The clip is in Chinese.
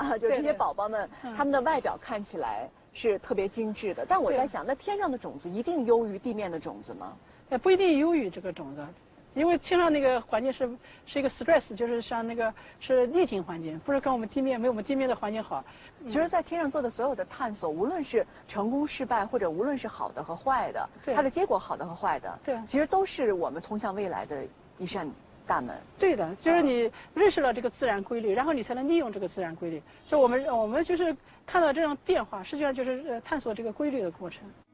就这些宝宝们，他们的外表看起来是特别精致的。但我在想，那天上的种子一定优于地面的种子吗？ 也不一定优于这个种子。因为天上那个环境是一个 stress， 就是像那个是逆境环境，不是跟我们地面没有我们地面的环境好。 其实，在天上做的所有的探索，无论是成功失败，或者无论是好的和坏的，它的结果好的和坏的， 对， 其实都是我们通向未来的一扇大门。 对的，就是你认识了这个自然规律，然后你才能利用这个自然规律。所以我们就是看到这种变化，实际上就是探索这个规律的过程。